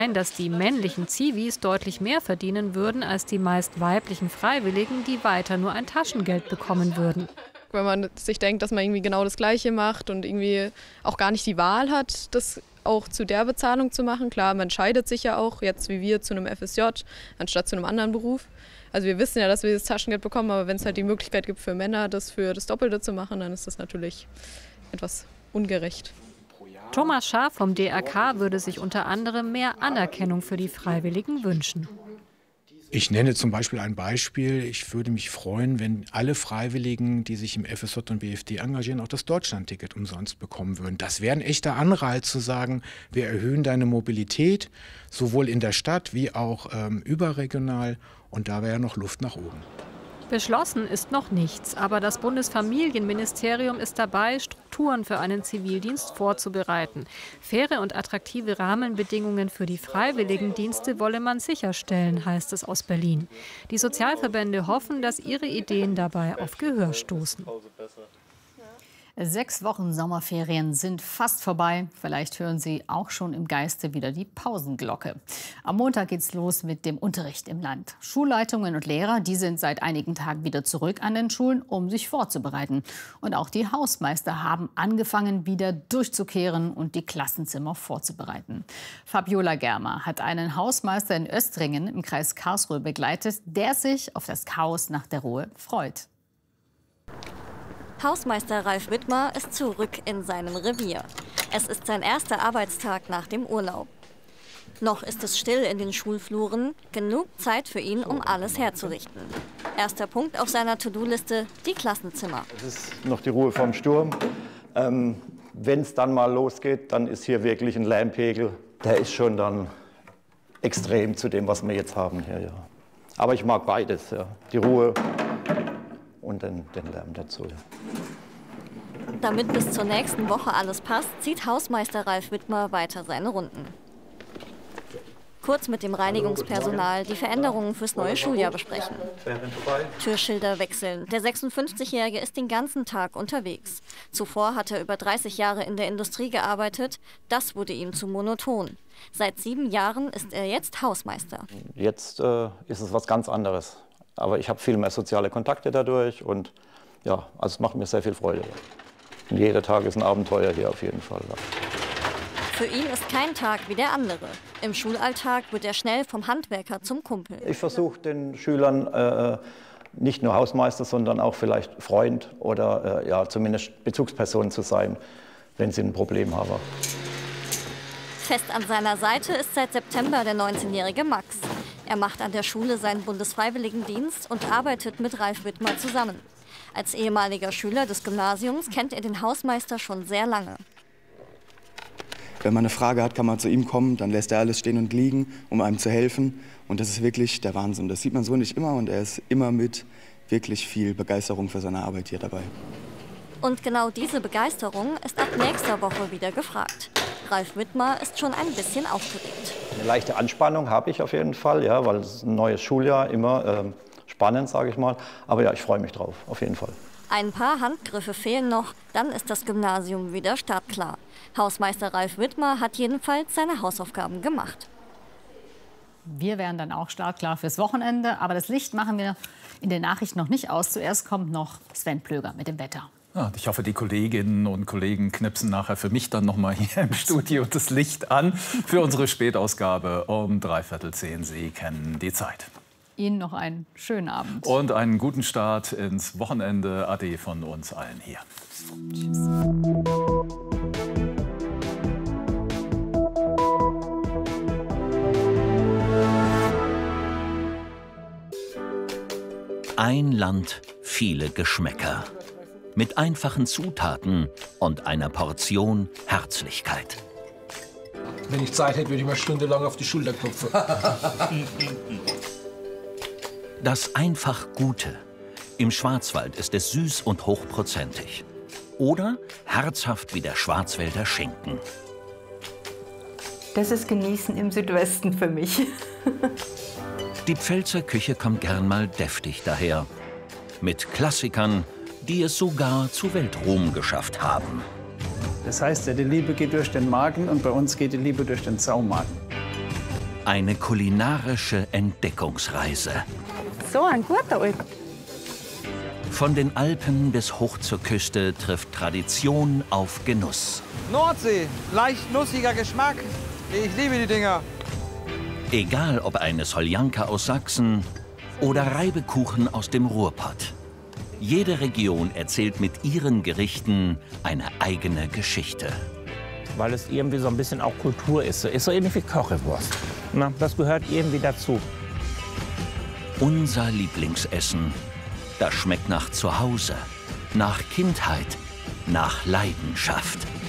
dass die männlichen Zivis deutlich mehr verdienen würden als die meist weiblichen Freiwilligen, die weiter nur ein Taschengeld bekommen würden. Wenn man sich denkt, dass man irgendwie genau das Gleiche macht und irgendwie auch gar nicht die Wahl hat, das auch zu der Bezahlung zu machen. Klar, man entscheidet sich ja auch, jetzt wie wir, zu einem FSJ, anstatt zu einem anderen Beruf. Also wir wissen ja, dass wir das Taschengeld bekommen, aber wenn es halt die Möglichkeit gibt für Männer, das für das Doppelte zu machen, dann ist das natürlich etwas ungerecht. Thomas Schaaf vom DRK würde sich unter anderem mehr Anerkennung für die Freiwilligen wünschen. Ich nenne zum Beispiel ein Beispiel. Ich würde mich freuen, wenn alle Freiwilligen, die sich im FSJ und BFD engagieren, auch das Deutschlandticket umsonst bekommen würden. Das wäre ein echter Anreiz zu sagen, wir erhöhen deine Mobilität, sowohl in der Stadt wie auch überregional. Und da wäre ja noch Luft nach oben. Beschlossen ist noch nichts, aber das Bundesfamilienministerium ist dabei, Strukturen für einen Zivildienst vorzubereiten. Faire und attraktive Rahmenbedingungen für die Freiwilligendienste wolle man sicherstellen, heißt es aus Berlin. Die Sozialverbände hoffen, dass ihre Ideen dabei auf Gehör stoßen. 6 Wochen Sommerferien sind fast vorbei. Vielleicht hören Sie auch schon im Geiste wieder die Pausenglocke. Am Montag geht's los mit dem Unterricht im Land. Schulleitungen und Lehrer, die sind seit einigen Tagen wieder zurück an den Schulen, um sich vorzubereiten. Und auch die Hausmeister haben angefangen, wieder durchzukehren und die Klassenzimmer vorzubereiten. Fabiola Germer hat einen Hausmeister in Östringen im Kreis Karlsruhe begleitet, der sich auf das Chaos nach der Ruhe freut. Hausmeister Ralf Wittmer ist zurück in seinem Revier. Es ist sein erster Arbeitstag nach dem Urlaub. Noch ist es still in den Schulfluren, genug Zeit für ihn, um alles herzurichten. Erster Punkt auf seiner To-Do-Liste, die Klassenzimmer. Es ist noch die Ruhe vorm Sturm. Wenn es dann mal losgeht, dann ist hier wirklich ein Lärmpegel. Der ist schon dann extrem zu dem, was wir jetzt haben hier. Ja. Aber ich mag beides, ja. Die Ruhe und den Lärm dazu. Ja. Damit bis zur nächsten Woche alles passt, zieht Hausmeister Ralf Wittmer weiter seine Runden. Kurz mit dem Reinigungspersonal die Veränderungen fürs neue Schuljahr besprechen. Türschilder wechseln. Der 56-Jährige ist den ganzen Tag unterwegs. Zuvor hat er über 30 Jahre in der Industrie gearbeitet. Das wurde ihm zu monoton. Seit 7 Jahren ist er jetzt Hausmeister. Jetzt ist es was ganz anderes. Aber ich habe viel mehr soziale Kontakte dadurch und ja, also es macht mir sehr viel Freude. Und jeder Tag ist ein Abenteuer hier auf jeden Fall. Für ihn ist kein Tag wie der andere. Im Schulalltag wird er schnell vom Handwerker zum Kumpel. Ich versuche den Schülern nicht nur Hausmeister, sondern auch vielleicht Freund oder ja, zumindest Bezugsperson zu sein, wenn sie ein Problem haben. Fest an seiner Seite ist seit September der 19-jährige Max. Er macht an der Schule seinen Bundesfreiwilligendienst und arbeitet mit Ralf Wittmer zusammen. Als ehemaliger Schüler des Gymnasiums kennt er den Hausmeister schon sehr lange. Wenn man eine Frage hat, kann man zu ihm kommen, dann lässt er alles stehen und liegen, um einem zu helfen. Und das ist wirklich der Wahnsinn. Das sieht man so nicht immer und er ist immer mit wirklich viel Begeisterung für seine Arbeit hier dabei. Und genau diese Begeisterung ist ab nächster Woche wieder gefragt. Ralf Wittmer ist schon ein bisschen aufgeregt. Eine leichte Anspannung habe ich auf jeden Fall, ja, weil es ist ein neues Schuljahr, immer spannend, sage ich mal. Aber ja, ich freue mich drauf, auf jeden Fall. Ein paar Handgriffe fehlen noch, dann ist das Gymnasium wieder startklar. Hausmeister Ralf Wittmer hat jedenfalls seine Hausaufgaben gemacht. Wir wären dann auch startklar fürs Wochenende, aber das Licht machen wir in den Nachrichten noch nicht aus. Zuerst kommt noch Sven Plöger mit dem Wetter. Ja, ich hoffe, die Kolleginnen und Kollegen knipsen nachher für mich dann noch mal hier im Studio das Licht an für unsere Spätausgabe um 9:45. Sie kennen die Zeit. Ihnen noch einen schönen Abend. Und einen guten Start ins Wochenende. Ade von uns allen hier. Tschüss. Ein Land, viele Geschmäcker. Mit einfachen Zutaten und einer Portion Herzlichkeit. Wenn ich Zeit hätte, würde ich mal stundenlang auf die Schulter klopfen. Das einfach Gute. Im Schwarzwald ist es süß und hochprozentig. Oder herzhaft wie der Schwarzwälder Schinken. Das ist Genießen im Südwesten für mich. Die Pfälzer Küche kommt gern mal deftig daher. Mit Klassikern, die es sogar zu Weltruhm geschafft haben. Das heißt, die Liebe geht durch den Magen und bei uns geht die Liebe durch den Saumagen. Eine kulinarische Entdeckungsreise. So ein guter Alp. Von den Alpen bis hoch zur Küste trifft Tradition auf Genuss. Nordsee, leicht nussiger Geschmack. Ich liebe die Dinger. Egal ob eine Soljanka aus Sachsen oder Reibekuchen aus dem Ruhrpott. Jede Region erzählt mit ihren Gerichten eine eigene Geschichte. Weil es irgendwie so ein bisschen auch Kultur ist. Ist so ähnlich wie Currywurst. Na, das gehört irgendwie dazu. Unser Lieblingsessen, das schmeckt nach Zuhause, nach Kindheit, nach Leidenschaft.